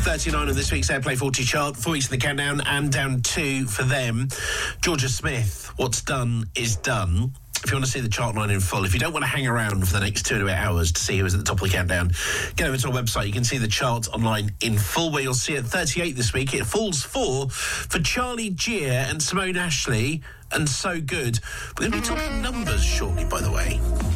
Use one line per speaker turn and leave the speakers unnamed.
39 of this week's Airplay 40 chart, 4 weeks in the countdown, and down 2 for them. Georgia Smith, What's Done Is Done. If you want to see the chart line in full, if you don't want to hang around for the next 2 hours to see who is at the top of the countdown, get over to our website. You can see the chart online in full, where you'll see at 38 this week, it falls 4 for Charlie Geer and Simone Ashley, and So Good. We're going to be talking numbers shortly, by the way.